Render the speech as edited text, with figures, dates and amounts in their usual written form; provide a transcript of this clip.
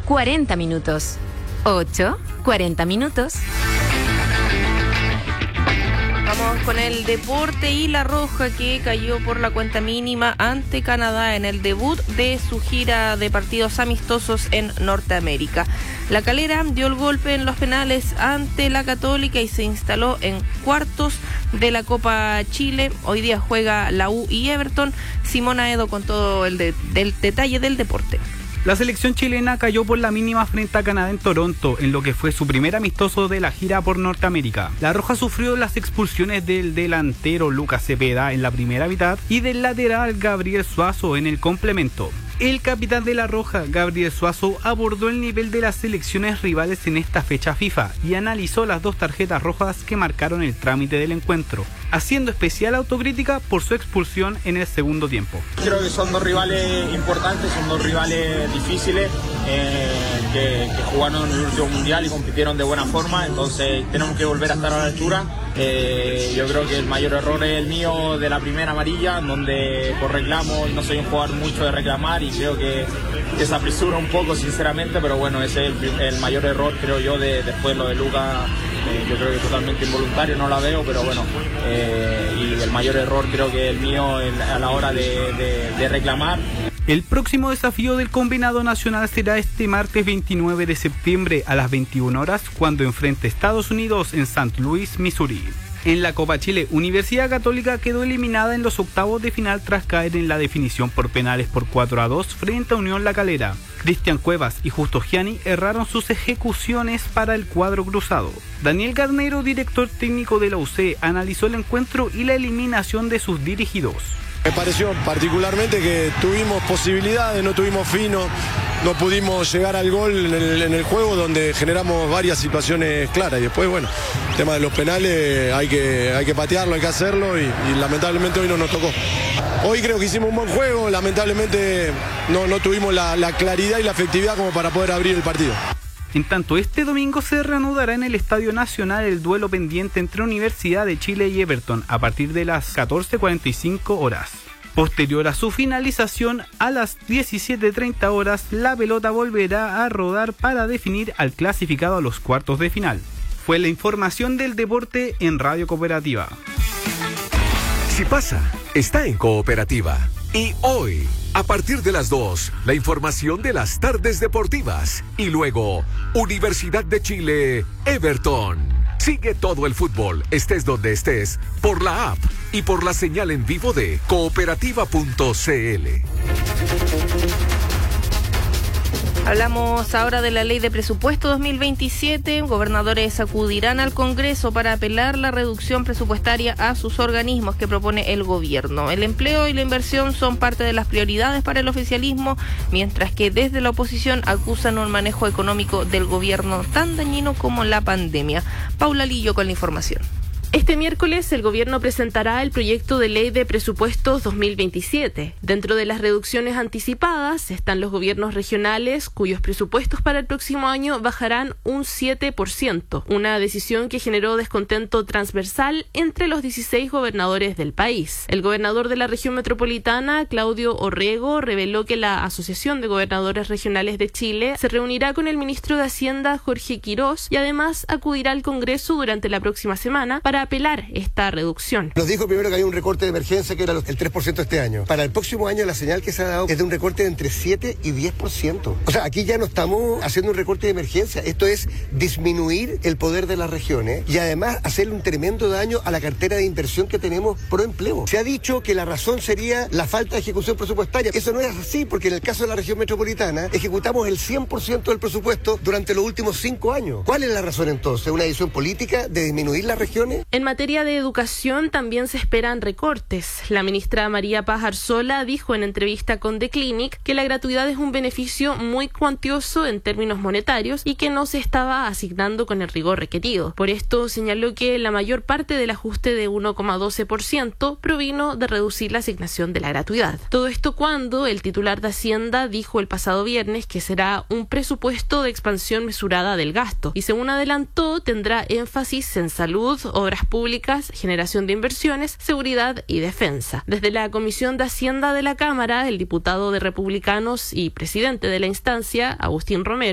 40 minutos. 8, 40 minutos. Vamos con el deporte y La Roja, que cayó por la cuenta mínima ante Canadá en el debut de su gira de partidos amistosos en Norteamérica. La Calera dio el golpe en los penales ante la Católica y se instaló en cuartos de la Copa Chile. Hoy día juega la U y Everton. Simona Edo con todo el detalle del deporte. La selección chilena cayó por la mínima frente a Canadá en Toronto, en lo que fue su primer amistoso de la gira por Norteamérica. La Roja sufrió las expulsiones del delantero Lucas Cepeda en la primera mitad y del lateral Gabriel Suazo en el complemento. El capitán de La Roja, Gabriel Suazo, abordó el nivel de las selecciones rivales en esta fecha FIFA y analizó las 2 tarjetas rojas que marcaron el trámite del encuentro, haciendo especial autocrítica por su expulsión en el segundo tiempo. Creo que son 2 rivales importantes, son 2 rivales difíciles que jugaron en el último mundial y compitieron de buena forma, entonces tenemos que volver a estar a la altura. Yo creo que el mayor error es el mío de la primera amarilla, donde por reclamo no soy un jugador mucho de reclamar y creo que se apresura un poco sinceramente, pero bueno, ese es el mayor error creo yo después lo de Lucas. Yo creo que totalmente involuntario, no la veo, pero bueno, y el mayor error creo que es el mío a la hora de reclamar. El próximo desafío del combinado nacional será este martes 29 de septiembre a las 21 horas cuando enfrente a Estados Unidos en St. Louis, Missouri. En la Copa Chile, Universidad Católica quedó eliminada en los octavos de final tras caer en la definición por penales por 4-2 frente a Unión La Calera. Cristian Cuevas y Justo Gianni erraron sus ejecuciones para el cuadro cruzado. Daniel Garnero, director técnico de la UC, analizó el encuentro y la eliminación de sus dirigidos. Me pareció particularmente que tuvimos posibilidades, no tuvimos fino, no pudimos llegar al gol en el juego donde generamos varias situaciones claras y después, bueno, el tema de los penales hay que patearlo, hay que hacerlo y lamentablemente hoy no nos tocó. Hoy creo que hicimos un buen juego, lamentablemente no tuvimos la claridad y la efectividad como para poder abrir el partido. En tanto, este domingo se reanudará en el Estadio Nacional el duelo pendiente entre Universidad de Chile y Everton a partir de las 14:45 horas. Posterior a su finalización, a las 17:30 horas, la pelota volverá a rodar para definir al clasificado a los cuartos de final. Fue la información del deporte en Radio Cooperativa. Si pasa, está en Cooperativa. Y hoy, a partir de las 2, la información de las tardes deportivas. Y luego, Universidad de Chile, Everton. Sigue todo el fútbol, estés donde estés, por la app y por la señal en vivo de cooperativa.cl. Hablamos ahora de la Ley de Presupuesto 2027. Gobernadores acudirán al Congreso para apelar la reducción presupuestaria a sus organismos que propone el gobierno. El empleo y la inversión son parte de las prioridades para el oficialismo, mientras que desde la oposición acusan un manejo económico del gobierno tan dañino como la pandemia. Paula Lillo con la información. Este miércoles el gobierno presentará el proyecto de ley de presupuestos 2027. Dentro de las reducciones anticipadas están los gobiernos regionales, cuyos presupuestos para el próximo año bajarán un 7%, una decisión que generó descontento transversal entre los 16 gobernadores del país. El gobernador de la región metropolitana, Claudio Orrego, reveló que la Asociación de Gobernadores Regionales de Chile se reunirá con el ministro de Hacienda, Jorge Quirós, y además acudirá al Congreso durante la próxima semana para apelar esta reducción. Nos dijo primero que había un recorte de emergencia que era el 3% este año. Para el próximo año la señal que se ha dado es de un recorte de entre 7 y 10%. O sea, aquí ya no estamos haciendo un recorte de emergencia. Esto es disminuir el poder de las regiones y además hacerle un tremendo daño a la cartera de inversión que tenemos pro empleo. Se ha dicho que la razón sería la falta de ejecución presupuestaria. Eso no es así porque en el caso de la región metropolitana ejecutamos el 100% del presupuesto durante los últimos 5 años. ¿Cuál es la razón entonces? ¿Una decisión política de disminuir las regiones? En materia de educación también se esperan recortes. La ministra María Paz Arzola dijo en entrevista con The Clinic que la gratuidad es un beneficio muy cuantioso en términos monetarios y que no se estaba asignando con el rigor requerido. Por esto señaló que la mayor parte del ajuste de 1,12% provino de reducir la asignación de la gratuidad. Todo esto cuando el titular de Hacienda dijo el pasado viernes que será un presupuesto de expansión mesurada del gasto y, según adelantó, tendrá énfasis en salud, obras públicas, generación de inversiones, seguridad y defensa. Desde la Comisión de Hacienda de la Cámara, el diputado de Republicanos y presidente de la instancia, Agustín Romero,